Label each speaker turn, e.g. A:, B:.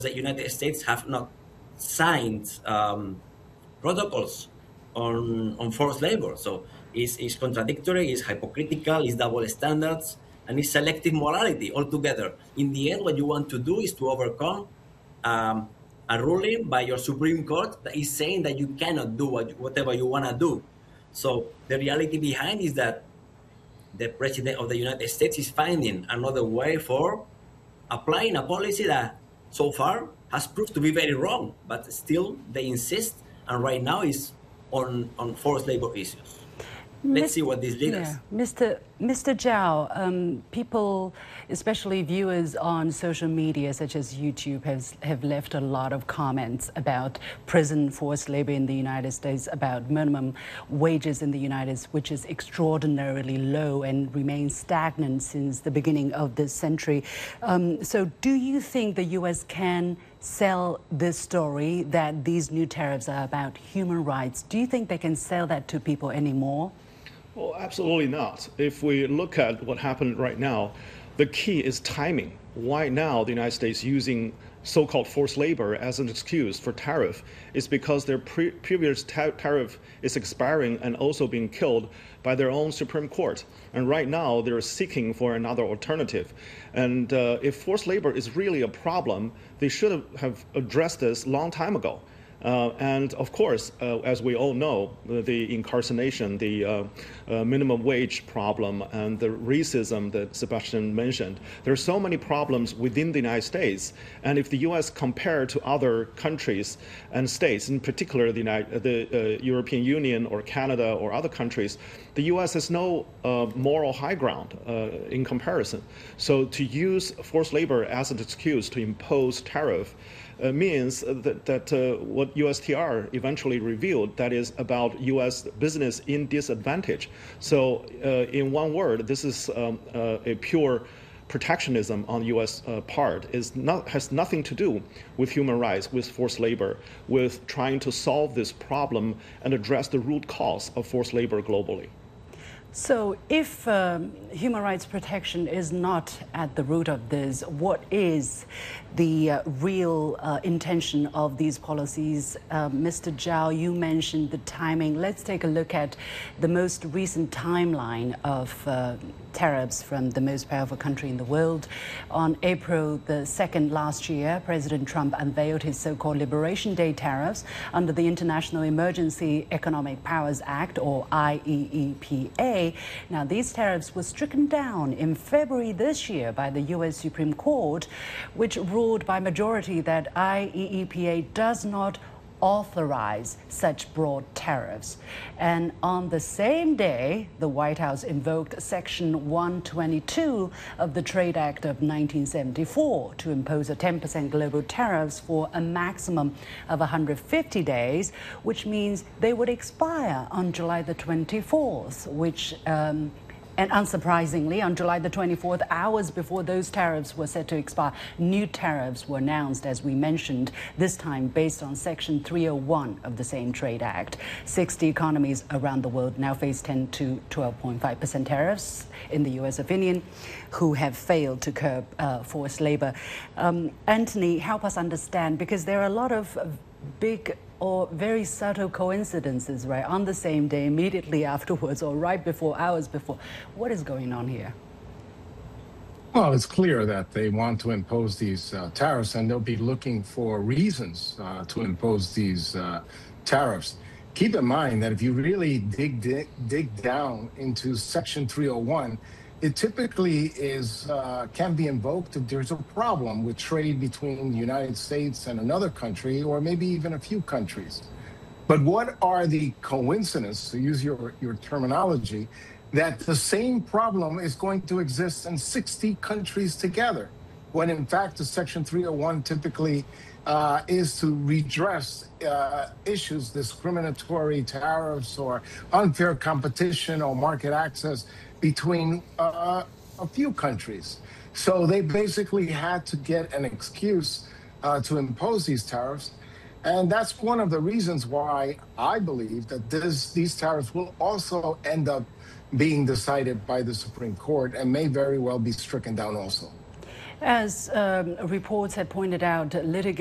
A: the United States have not signed protocols on forced labor. So it's contradictory, it's hypocritical, it's double standards, and it's selective morality altogether. In the end, what you want to do is to overcome a ruling by your Supreme Court that is saying that you cannot do whatever you want to do. So the reality behind is that the President of the United States is finding another way for applying a policy that so far has proved to be very wrong, but still they insist, and right now is on forced labor issues. Let's see what this leads us.
B: Mr. Zhao, people, especially viewers on social media such as YouTube, have left a lot of comments about prison forced labor in the United States, about minimum wages in the United States, which is extraordinarily low and remains stagnant since the beginning of this century. So do you think the U.S. can sell this story that these new tariffs are about human rights? Do you think they can sell that to people anymore?
C: Well, absolutely not. If we look at what happened right now, the key is timing. Why now the United States using so-called forced labor as an excuse for tariff is because their previous tariff is expiring and also being killed by their own Supreme Court. And right now they're seeking for another alternative. And if forced labor is really a problem, they should have addressed this a long time ago. And of course, as we all know, the incarceration, the minimum wage problem, and the racism that Sebastian mentioned, there are so many problems within the United States. And if the U.S. compared to other countries and states, in particular the European Union or Canada or other countries, the U.S. has no moral high ground in comparison. So to use forced labor as an excuse to impose tariff means that what USTR eventually revealed, that is about U.S. business in disadvantage. So in one word, this is a pure protectionism on the U.S. part. Has nothing to do with human rights, with forced labor, with trying to solve this problem and address the root cause of forced labor globally.
B: So if human rights protection is not at the root of this, what is the real intention of these policies? Mr. Zhao, you mentioned the timing. Let's take a look at the most recent timeline of tariffs from the most powerful country in the world. On April the 2nd last year, President Trump unveiled his so-called Liberation Day tariffs under the International Emergency Economic Powers Act, or IEEPA. Now, these tariffs were stricken down in February this year by the U.S. Supreme Court, which ruled by majority that IEEPA does not authorize such broad tariffs. And on the same day, the White House invoked Section 122 of the Trade Act of 1974 to impose a 10% global tariffs for a maximum of 150 days, which means they would expire on July the 24th, which and unsurprisingly, on July the 24th, hours before those tariffs were set to expire, new tariffs were announced, as we mentioned, this time based on Section 301 of the same Trade Act. 60 economies around the world now face 10 to 12.5% tariffs in the U.S. opinion, who have failed to curb forced labor. Anthony, help us understand, because there are a lot of big or very subtle coincidences, right, on the same day, immediately afterwards, or right before, hours before. What is going on here?
D: Well, it's clear that they want to impose these tariffs, and they'll be looking for reasons to impose these tariffs. Keep in mind that if you really dig down into Section 301, it typically can be invoked if there's a problem with trade between the United States and another country, or maybe even a few countries. But what are the coincidences, to use your terminology, that the same problem is going to exist in 60 countries together, when in fact the Section 301 typically is to redress issues, discriminatory tariffs or unfair competition or market access between a few countries. So they basically had to get an excuse to impose these tariffs. And that's one of the reasons why I believe that these tariffs will also end up being decided by the Supreme Court and may very well be stricken down also.
B: As reports had pointed out, litigants